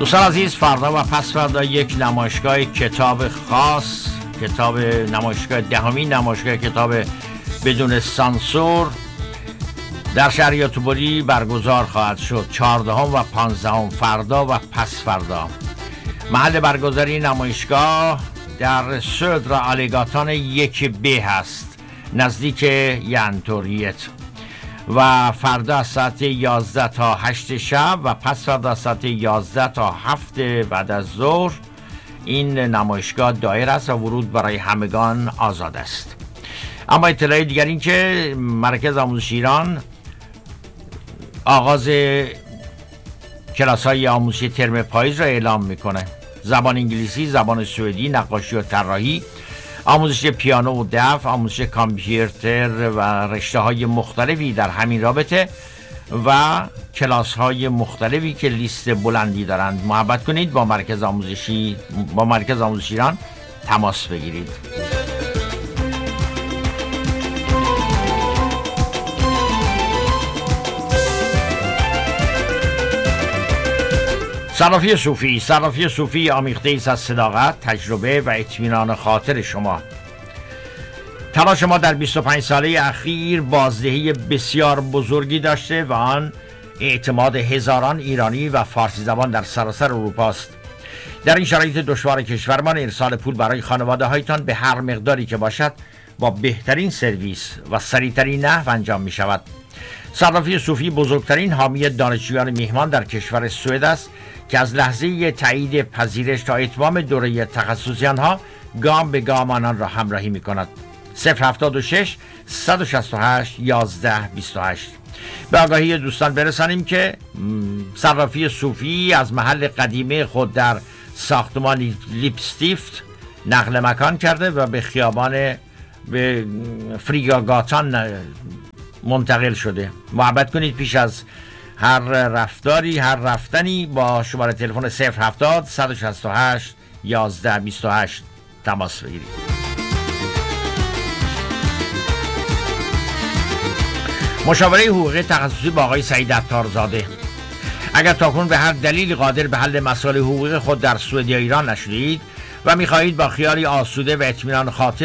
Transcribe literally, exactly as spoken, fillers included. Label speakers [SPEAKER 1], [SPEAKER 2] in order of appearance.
[SPEAKER 1] دوستان عزیز، فردا و پس فردا یک نمایشگاه کتاب خاص، کتاب نمایشگاه دهمین نمایشگاه کتاب بدون سانسور در شهر یوتوبری برگزار خواهد شد. چهاردهم و پانزدهم فردا و پس فردا. محل برگزاری نمایشگاه در سدر آلیگاتان یک به هست، نزدیک ینتوریت، و فردا از ساعت یازده تا هشت شب و پس فردا از ساعت یازده تا هفت بعد از ظهر این نمایشگاه دایر است و ورود برای همگان آزاد است. اما اطلاع دیگر این که مرکز آموزش ایران آغاز کلاس‌های آموزشی ترم پاییز را اعلام میکنه. زبان انگلیسی، زبان سوئدی، نقاشی و طراحی، آموزش پیانو و دف، آموزش کامپیوتر و رشته‌های مختلفی در همین رابطه و کلاس‌های مختلفی که لیست بلندی دارند. محبت کنید با مرکز آموزشی با مرکز آموزش ایران تماس بگیرید. صرافی صوفی صرافی صوفی آمیخته ایست از صداقت، تجربه و اطمینان خاطر شما. تلاش ما در بیست و پنج ساله اخیر بازدهی بسیار بزرگی داشته و آن اعتماد هزاران ایرانی و فارسی زبان در سراسر اروپا است. در این شرایط دشوار کشورمان ارسال پول برای خانواده هایتان به هر مقداری که باشد با بهترین سرویس و سریعترین نحو انجام می شود. صرافی صوفی بزرگترین حامی دانشجویان میهمان در کشور سوئد است که از لحظه تایید پذیرش تا اتمام دوره تخصصی آنها گام به گام آنان را همراهی می کند. صفر هفتاد و شش صد و شصت و هشت یازده بیست و هشت. به آگاهی دوستان برسانیم که صرافی صوفی از محل قدیمی خود در ساختمان لیپستیفت نقل مکان کرده و به خیابان به فریگاگاتان منتقل شده. محبت کنید پیش از هر رفتاری هر رفتنی با شماره تلفن صفر هفتاد صد و شصت و هشت یازده بیست و هشت تماس بگیرید. مشاوره حقوقی تخصصی با آقای سعید عطارزاده. اگر تاکنون به هر دلیل قادر به حل مسائل حقوقی خود در سوئد یا ایران نشدید و می‌خواهید با خیالی آسوده و اطمینان خاطر